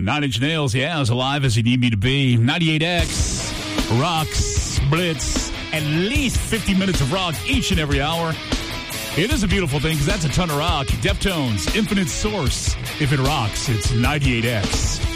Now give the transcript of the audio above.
Nine Inch Nails, yeah, as alive as you need me to be. 98X, rocks, blitz, at least 50 minutes of rock each and every hour. It is a beautiful thing because that's a ton of rock. Deftones, Infinite Source. If it rocks, it's 98X.